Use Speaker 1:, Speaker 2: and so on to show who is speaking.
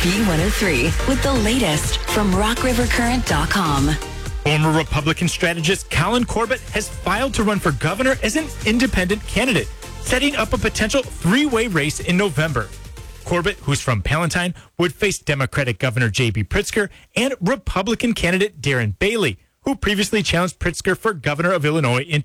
Speaker 1: B103 with the latest from RockRiverCurrent.com.
Speaker 2: Former Republican strategist Colin Corbett has filed to run for governor as an independent candidate, setting up a potential three-way race in November. Corbett, who's from Palatine, would face Democratic Governor J.B. Pritzker and Republican candidate Darren Bailey, who previously challenged Pritzker for governor of Illinois in